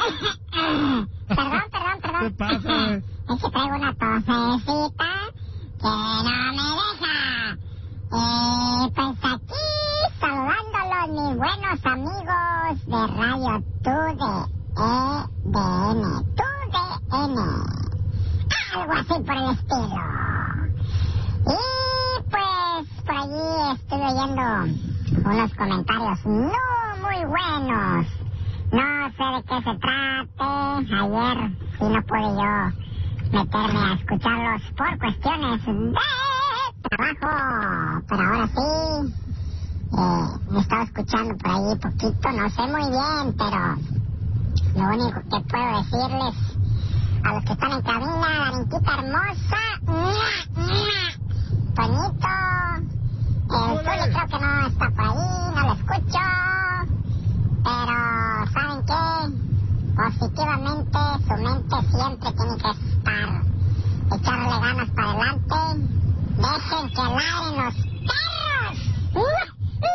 Perdón. ¿Qué pasa, güey? Es que traigo una tosecita que no me deja. Pues aquí saludándolos, mis buenos amigos de Radio TUDN. Algo así por el estilo. Y pues por allí estoy oyendo unos comentarios no muy buenos. No sé de qué se trate. Ayer sí no pude yo meterme a escucharlos por cuestiones de trabajo. Pero ahora sí, me estaba escuchando por ahí poquito. No sé muy bien, pero lo único que puedo decirles a los que están en cabina, la niñita hermosa, Toñito, el Zuli creo que no está por ahí, no lo escucho. Pero, ¿saben qué? Positivamente, su mente siempre tiene que estar. Echarle ganas para adelante. Dejen que ladren los perros.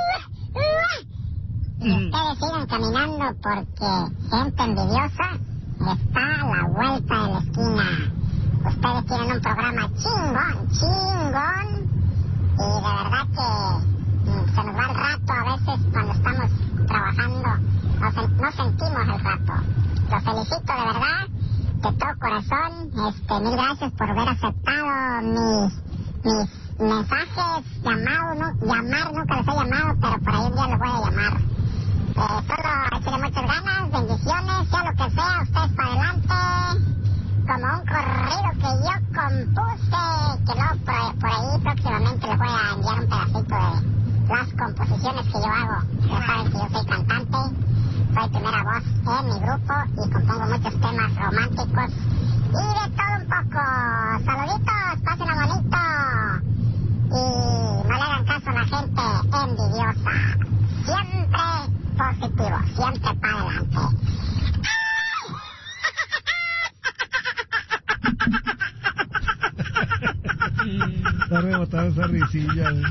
Y ustedes sigan caminando porque gente envidiosa está a la vuelta de la esquina. Ustedes tienen un programa chingón. Y de verdad que se nos va el rato a veces cuando estamos trabajando, no sentimos el rato. Los felicito de verdad, de todo corazón. Mil gracias por haber aceptado mis mensajes, llamar nunca les he llamado, pero por ahí un día los voy a llamar. Solo échenle muchas ganas, bendiciones, sea lo que sea, ustedes para adelante. Como un corrido que yo compuse, que luego por ahí próximamente les voy a enviar un pedacito de las composiciones que yo hago. Ya saben que yo soy cantante, soy primera voz en mi grupo y compongo muchos temas románticos y de todo un poco. Saluditos, pásenla bonito y no le hagan caso a la gente envidiosa. Siempre positivo, siempre para adelante. Está rebotada esa risilla, güey.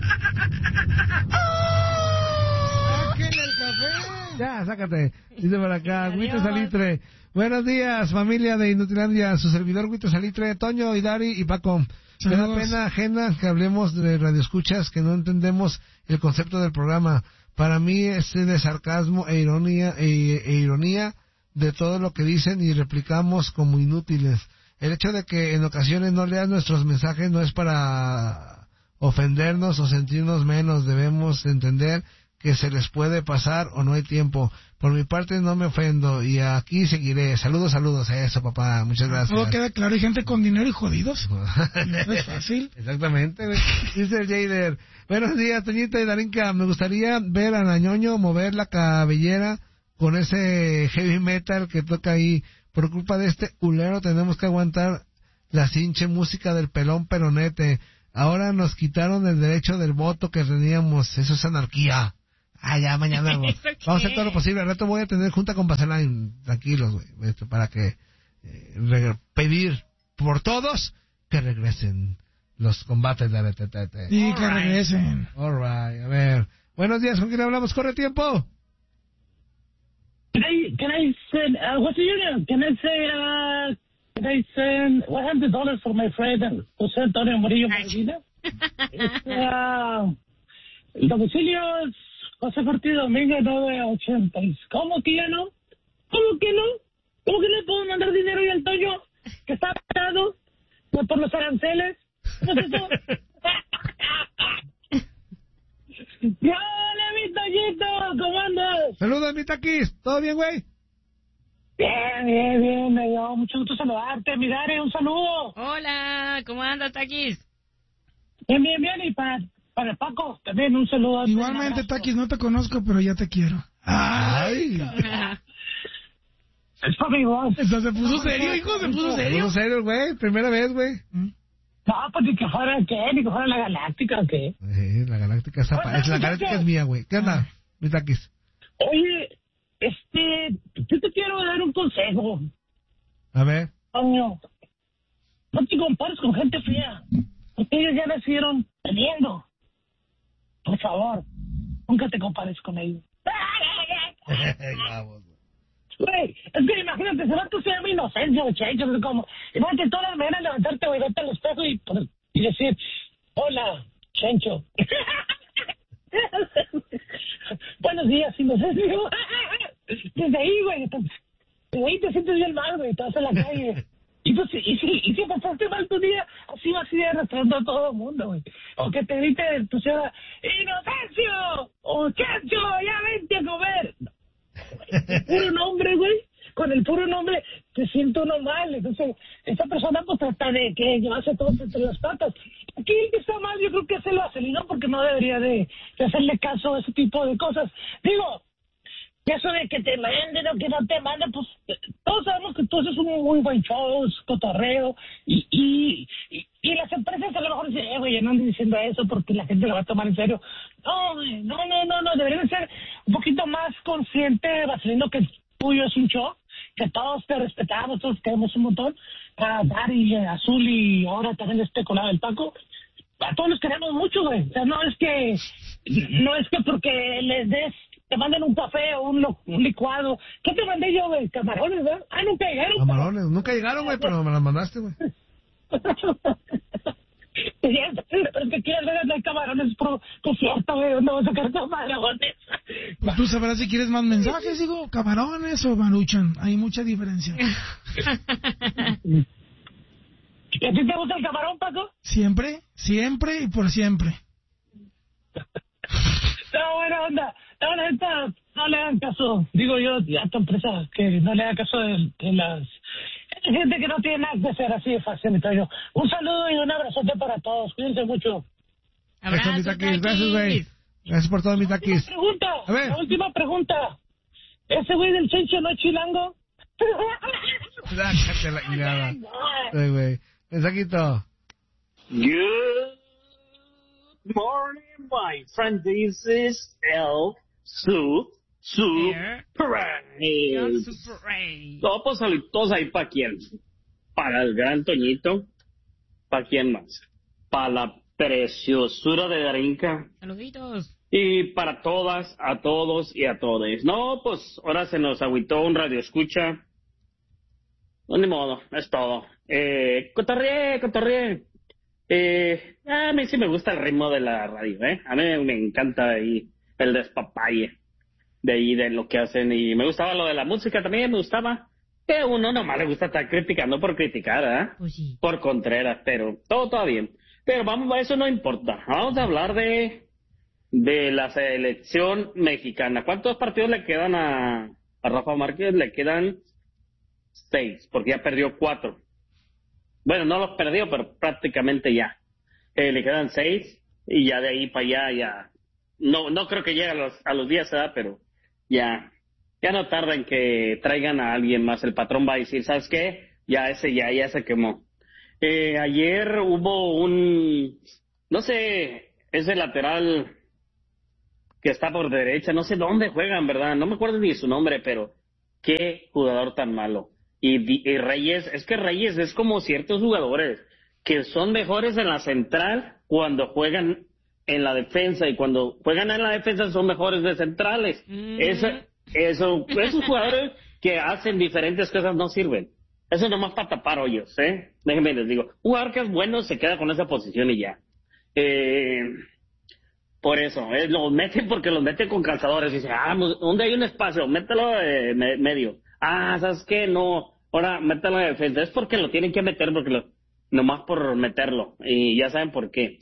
¡Sáquenle el café! Ya, sácate. Dice por acá, Huito Salitre. Buenos días, familia de Inutilandia. Su servidor Huito Salitre, Toño, Idari y Paco. Me da pena ajena que hablemos de radioescuchas que no entendemos el concepto del programa. Para mí es de sarcasmo e ironía de todo lo que dicen y replicamos como inútiles. El hecho de que en ocasiones no leas nuestros mensajes no es para ofendernos o sentirnos menos. Debemos entender que se les puede pasar o no hay tiempo. Por mi parte no me ofendo y aquí seguiré. Saludos. Eso, papá. Muchas gracias. Todo queda claro. Hay gente con dinero y jodidos. No es fácil. Exactamente, güey. Dice el Jader. Buenos días, Toñita y Darinka. Me gustaría ver a Nañoño mover la cabellera con ese heavy metal que toca ahí. Por culpa de este culero tenemos que aguantar la cinche música del pelón peronete. Ahora nos quitaron el derecho del voto que teníamos. Eso es anarquía. Ya, mañana vamos a hacer todo lo posible. Al rato voy a tener junta con Baseline. Tranquilos, güey. Para que pedir por todos que regresen los combates de la TTT. Sí, que regresen. All right, a ver. Buenos días, ¿con quién hablamos? ¡Corre tiempo! Can I send, what's your name? Can I send $100 for my friend José Antonio Murillo Medina? El domicilio es José Ortiz Domingo 980. ¿Cómo que ya no? ¿Cómo que no? ¿Cómo que le puedo mandar dinero y al Toño que está parado por los aranceles? ¿Cómo es eso? ¡Hola, mi Toñito! ¿Cómo andas? Saludos, mi Taquis. ¿Todo bien, güey? Bien. Me dio mucho gusto saludarte. Mi Dari, un saludo. Hola, ¿cómo andas, Taquis? Bien. Y para el Paco, también un saludo. Igualmente, Taquis, no te conozco, pero ya te quiero. ¡Ay! Es para mi voz. ¿Eso se puso serio, hijo? ¿Se puso serio? Se puso serio, güey. Primera vez, güey. No, pues ni que fuera, Ni que fuera la Galáctica, ¿o qué? La Galáctica la Galáctica es mía, güey. ¿Qué onda, mi Taquis? Oye, yo te quiero dar un consejo. A ver. Coño, no te compares con gente fea, porque ellos ya nacieron teniendo. Por favor, nunca te compares con ellos. Vamos. Güey, es que imagínate, se va tu ser inocencia, Chencho, no sé cómo. Imagínate todas las mañanas levantarte, güey, verte al espejo y decir, hola, Chencho. Buenos días, inocencia. Desde ahí, güey, desde ahí te sientes bien mal, güey, te vas a la calle. Y pues, si pasaste mal tu día, así vas a ir arrastrando a todo el mundo, güey. O que te grite tu señora, ¡Inocencio! O Chencho, ya vente a comer. El puro nombre, güey, con el puro nombre te siento uno mal. Entonces, esta persona pues trata de que llevarse todo entre las patas. Aquí el que está mal, yo creo que es el vaselino, porque no debería de hacerle caso a ese tipo de cosas. Digo, eso de que te manden o que no te manden, pues todos sabemos que tú haces un muy buen show, es cotorreo, y las empresas a lo mejor dicen, güey, no andes diciendo eso porque la gente lo va a tomar en serio. No, güey, no, deberían ser un poquito más consciente, Vaselino, que el tuyo es un show, que todos te respetamos, todos queremos un montón, a Dari, Azul y ahora también colado el Paco. A todos los queremos mucho, güey. O sea, no es que porque les des, te manden un café o un licuado. ¿Qué te mandé yo, güey? Camarones, ¿verdad? Ah, nunca llegaron. Camarones, nunca llegaron, güey, pero me las mandaste, güey. Pero es que quieres ver no hay camarones, pero que es cierto, güey, ¿dónde vas a sacar camarones? Pues tú sabrás si quieres más mensajes, digo, camarones o maruchan, hay mucha diferencia. ¿Y a ti te gusta el camarón, Paco? Siempre y por siempre. No, buena onda. No, la neta, no le hagan caso. Digo yo, a tu empresa, que no le hagan caso de las gente que no tiene nada que hacer así de fácil. Un saludo y un abrazote para todos. Cuídense mucho. Abrazo, Taquis. Gracias, güey. Gracias por todo, mi Taquis. La última pregunta. ¿Ese güey del Chencho no es chilango? Sácate la chingada. Sí, güey. Mensajito. Good morning, my friend. This is El Surprise. No, pues saludos ahí para quién. Para el gran Toñito. ¿Para quién más? Para la preciosura de Darinka. Saluditos. Y para todas, a todos y a todes. No, pues ahora se nos agüitó un radio escucha. No, ni modo, es todo. Cotorrié. A mí sí me gusta el ritmo de la radio, A mí me encanta ahí el despapalle de ahí, de lo que hacen. Y me gustaba lo de la música también, me gustaba. Que uno nomás le gusta estar criticando por criticar, Pues sí. Por Contreras, pero todo bien. Pero vamos, eso no importa. Vamos a hablar de la selección mexicana. ¿Cuántos partidos le quedan a Rafa Márquez? Le quedan 6, porque ya perdió 4. Bueno, no los perdió, pero prácticamente ya. Le quedan 6 y ya de ahí para allá ya. No creo que llegue a los 10, pero ya no tarda en que traigan a alguien más. El patrón va a decir, ¿sabes qué? Ya se quemó. Ayer hubo no sé, ese lateral que está por derecha, no sé dónde juegan, ¿verdad? No me acuerdo ni su nombre, pero qué jugador tan malo. Y Reyes, es que Reyes es como ciertos jugadores que son mejores en la central cuando juegan en la defensa, y cuando juegan en la defensa son mejores de centrales. Esos jugadores que hacen diferentes cosas no sirven. Eso nomás para tapar hoyos, Déjenme les digo, un jugador que es bueno se queda con esa posición y ya. Por eso, los meten porque los meten con calzadores. Y dicen, ¿dónde hay un espacio? Mételo medio. ¿Sabes qué? No, ahora mételo en defensa. Es porque lo tienen que meter, nomás por meterlo. Y ya saben por qué.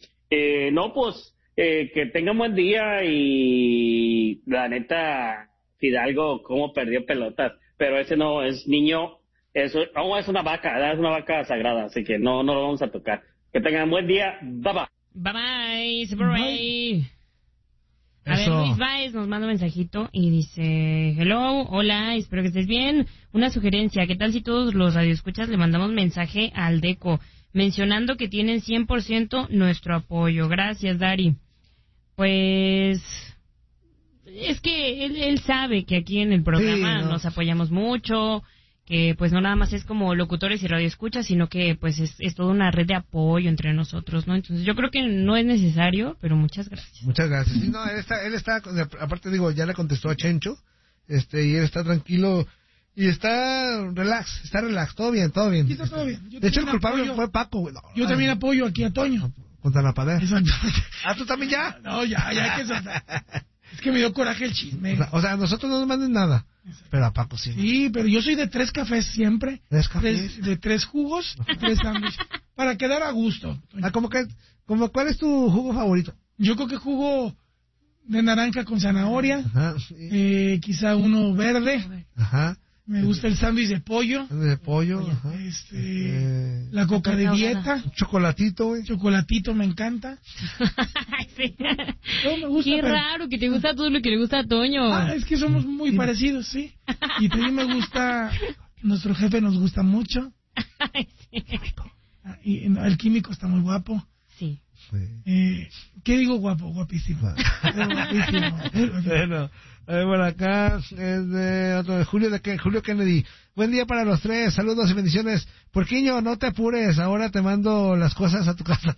Que tengan buen día. Y la neta, Fidalgo, cómo perdió pelotas. Pero ese no es niño. Es una vaca, es una vaca sagrada. Así que no lo vamos a tocar. Que tengan buen día. Bye bye. Bye bye. A ver, Eso. Luis Baez nos manda un mensajito y dice, hello, hola, espero que estés bien. Una sugerencia, ¿qué tal si todos los radioescuchas le mandamos mensaje al Deco mencionando que tienen 100% nuestro apoyo? Gracias, Dari. Pues es que él sabe que aquí en el programa nos apoyamos mucho, que pues no nada más es como locutores y radioescuchas, sino que pues es toda una red de apoyo entre nosotros, ¿no? Entonces yo creo que no es necesario, pero muchas gracias. Muchas gracias. Sí, no, él está, aparte digo, ya le contestó a Chencho, y él está tranquilo. Y está relax, todo bien. Aquí está todo bien. De hecho, el culpable fue Paco, güey. Yo también apoyo aquí a Toño. Contra la pared. Exactamente. ¿Tú también ya? No, ya hay que soltar. Es que me dio coraje el chisme. O sea, a nosotros no nos manden nada. Pero a Paco sí. Sí, pero yo soy de 3 cafés siempre. 3 cafés. De 3 jugos, 3 sándwiches. Para quedar a gusto. ¿Cuál es tu jugo favorito? Yo creo que jugo de naranja con zanahoria. Ajá. Sí. Quizá uno verde. Ajá. Me gusta el sándwich de pollo. De pollo. Ajá. La coca de dieta. Chocolatito, güey. Chocolatito me encanta. Sí. No, me gusta, Qué raro que te gusta todo lo que le gusta a Toño. Es que somos muy parecidos, sí. Y también me gusta, nuestro jefe nos gusta mucho. Sí. Y el químico está muy guapo. Sí. ¿Qué digo guapo? Guapísimo. Bueno, por acá es de otro de Julio Kennedy. Buen día para los 3, saludos y bendiciones. Porquiño, no te apures, ahora te mando las cosas a tu casa.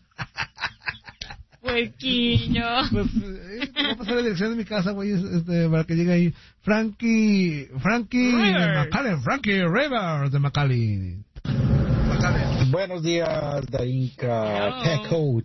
Puerquiño. Pues, voy a pasar la dirección de mi casa, güey, para que llegue ahí. Frankie de McAllen, Frankie River de McAllen. Buenos días, Darinka, Peco,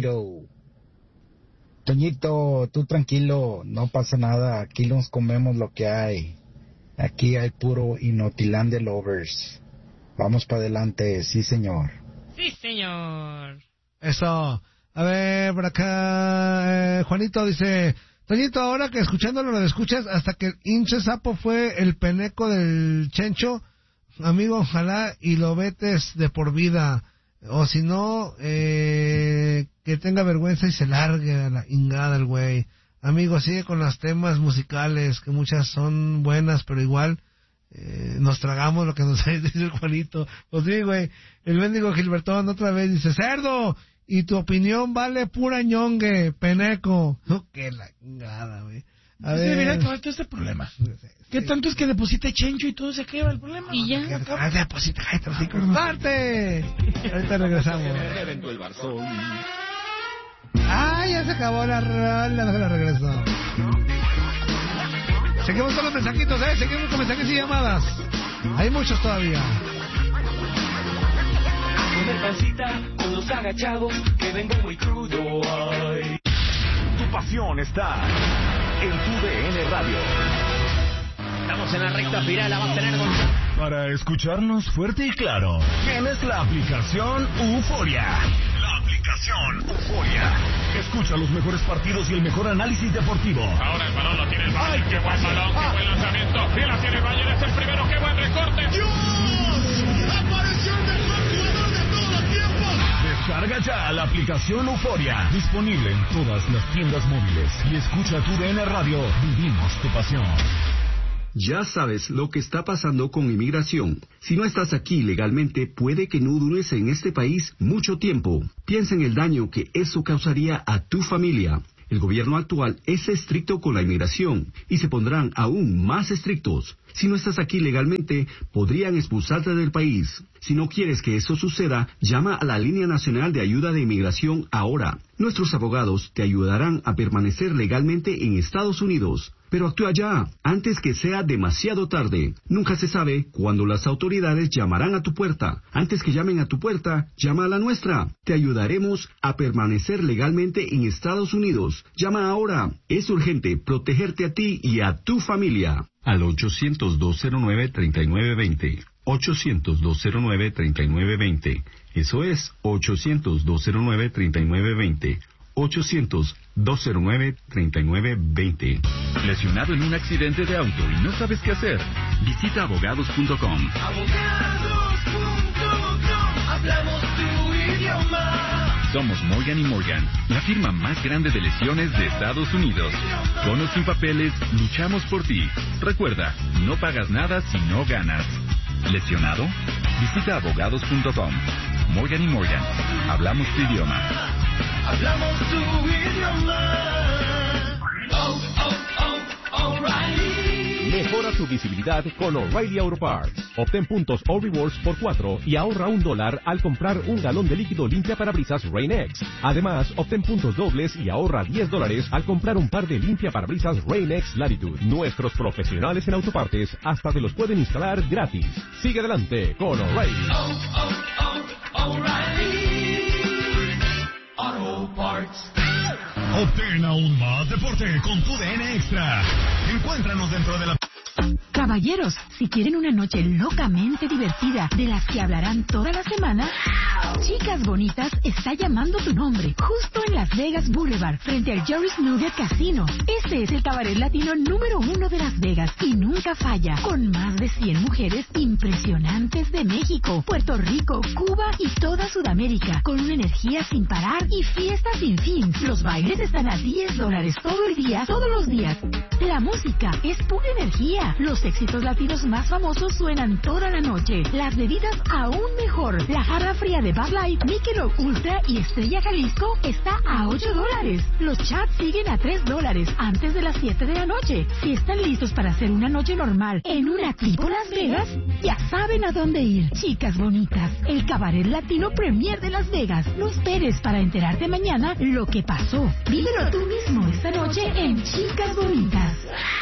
Toñito, tú tranquilo, no pasa nada, aquí nos comemos lo que hay. Aquí hay puro Inotilandia lovers. Vamos para adelante, sí señor. Sí, señor. Eso. A ver, por acá, Juanito dice, Toñito, ahora que escuchándolo lo escuchas, hasta que el hinche sapo fue el peneco del Chencho, amigo, ojalá y lo vetes de por vida. O si no, que tenga vergüenza y se largue a la ingada el güey. Amigo, sigue con los temas musicales, que muchas son buenas, pero igual nos tragamos lo que nos dice el Juanito. Pues sí, güey, el mendigo Gilbertón otra vez dice, cerdo, y tu opinión vale pura ñongue, peneco. No, que la ingada, güey. A ver. Debería acabar todo este problema. ¿Qué tanto es que deposita Chencho y todo se acaba el problema? Y ya. Deposita, ¡parte! Ahorita regresamos. Ya se acabó la rola, no la regresó. Seguimos con los mensajitos, seguimos con mensajes y llamadas. Hay muchos todavía. Comer pancita con los agachados, que vengo muy crudo. Ay. Tu pasión está en tu DN Radio. Estamos en la recta final, la va a tener Para escucharnos fuerte y claro, tienes la aplicación Euforia. La aplicación Euforia. Escucha los mejores partidos y el mejor análisis deportivo. Ahora el balón lo tiene el Bayern. ¡Qué buen balón! ¡Qué buen lanzamiento! ¡Y la tiene el Bayern! ¡Es el primero! ¡Qué buen recorte! ¡Dios! ¡Apareció el mejor jugador de todos los tiempos! Descarga ya la aplicación Euforia. Disponible en todas las tiendas móviles. Y escucha tu DN Radio. Vivimos tu pasión. Ya sabes lo que está pasando con inmigración. Si no estás aquí legalmente, puede que no dures en este país mucho tiempo. Piensa en el daño que eso causaría a tu familia. El gobierno actual es estricto con la inmigración y se pondrán aún más estrictos. Si no estás aquí legalmente, podrían expulsarte del país. Si no quieres que eso suceda, llama a la Línea Nacional de Ayuda de Inmigración ahora. Nuestros abogados te ayudarán a permanecer legalmente en Estados Unidos. Pero actúa ya, antes que sea demasiado tarde. Nunca se sabe cuándo las autoridades llamarán a tu puerta. Antes que llamen a tu puerta, llama a la nuestra. Te ayudaremos a permanecer legalmente en Estados Unidos. Llama ahora. Es urgente protegerte a ti y a tu familia. Al 800-209-3920. 800-209-3920. Eso es 800-209-3920. 800-209-3920. ¿Lesionado en un accidente de auto y no sabes qué hacer? Visita abogados.com. Abogados.com. Hablamos tu idioma. Somos Morgan & Morgan, la firma más grande de lesiones de Estados Unidos. Con o sin papeles, luchamos por ti. Recuerda, no pagas nada si no ganas. ¿Lesionado? Visita abogados.com. Morgan & Morgan. Hablamos tu idioma. Hablamos tu idioma. O'Reilly. Mejora tu visibilidad con O'Reilly Auto Parts. Obtén puntos o rewards por 4 y ahorra $1 al comprar un galón de líquido limpia parabrisas Rain-X. Además, obtén puntos dobles y ahorra $10 al comprar un par de limpia parabrisas Rain-X Latitude. Nuestros profesionales en autopartes hasta te los pueden instalar gratis. Sigue adelante con O'Reilly. O'Reilly Auto Parts. Obtén aún más deporte con tu DN Extra. Encuéntranos dentro de la... Caballeros, si quieren una noche locamente divertida, de las que hablarán toda la semana, Chicas Bonitas está llamando tu nombre, justo en Las Vegas Boulevard, frente al Jerry's Nugget Casino. Este es el cabaret latino número 1 de Las Vegas y nunca falla, con más de 100 mujeres impresionantes de México, Puerto Rico, Cuba y toda Sudamérica, con una energía sin parar y fiesta sin fin. Los bailes están a $10 todo el día, todos los días. La música es pura energía. Los éxitos latinos más famosos suenan toda la noche. Las bebidas aún mejor. La jarra fría de Bud Light, Michelob Ultra y Estrella Jalisco está a $8. Los chats siguen a $3 antes de las 7 de la noche. Si están listos para hacer una noche normal en una tipo Las Vegas, ya saben a dónde ir. Chicas Bonitas, el cabaret latino premier de Las Vegas. No esperes para enterarte mañana lo que pasó. Vívelo tú mismo esta noche en Chicas Bonitas.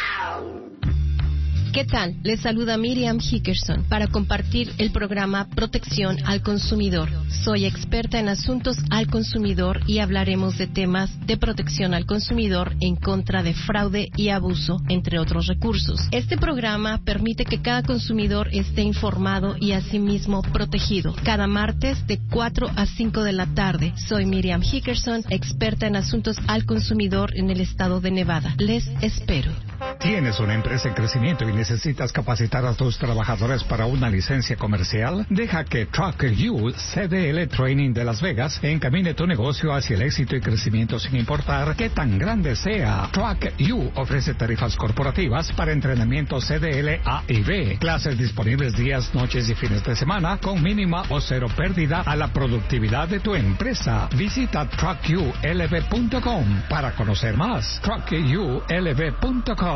¿Qué tal? Les saluda Miriam Hickerson para compartir el programa Protección al Consumidor. Soy experta en asuntos al consumidor y hablaremos de temas de protección al consumidor en contra de fraude y abuso, entre otros recursos. Este programa permite que cada consumidor esté informado y asimismo protegido. Cada martes de 4 a 5 de la tarde. Soy Miriam Hickerson, experta en asuntos al consumidor en el estado de Nevada. Les espero. ¿Tienes una empresa en crecimiento y necesitas capacitar a tus trabajadores para una licencia comercial? Deja que Truck You CDL Training de Las Vegas encamine tu negocio hacia el éxito y crecimiento sin importar qué tan grande sea. Truck You ofrece tarifas corporativas para entrenamiento CDL A y B, clases disponibles días, noches y fines de semana con mínima o cero pérdida a la productividad de tu empresa. Visita truckyoulv.com para conocer más. truckyoulv.com.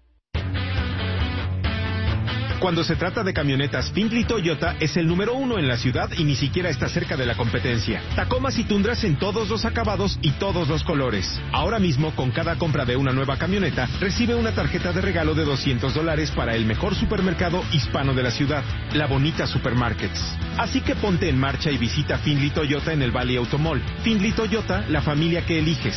Cuando se trata de camionetas, Findlay Toyota es el número 1 en la ciudad y ni siquiera está cerca de la competencia. Tacomas y Tundras en todos los acabados y todos los colores. Ahora mismo, con cada compra de una nueva camioneta, recibe una tarjeta de regalo de $200 para el mejor supermercado hispano de la ciudad, La Bonita Supermarkets. Así que ponte en marcha y visita Findlay Toyota en el Valley Automall. Findlay Toyota, la familia que eliges.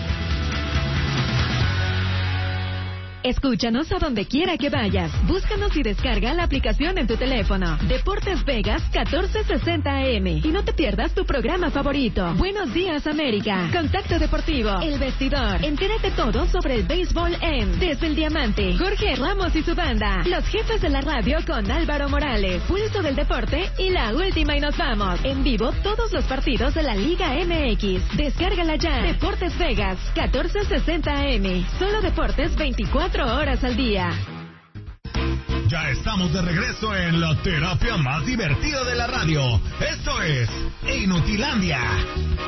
Escúchanos a donde quiera que vayas. Búscanos y descarga la aplicación en tu teléfono. Deportes Vegas 1460 AM. Y no te pierdas tu programa favorito. Buenos días, América. Contacto Deportivo. El Vestidor. Entérate todo sobre el béisbol en Desde el Diamante. Jorge Ramos y su banda. Los jefes de la radio con Álvaro Morales. Pulso del Deporte y la última y nos vamos. En vivo todos los partidos de la Liga MX. Descárgala ya. Deportes Vegas 1460 AM. Solo deportes 24 horas al día. Ya estamos de regreso en la terapia más divertida de la radio. Esto es Inutilandia.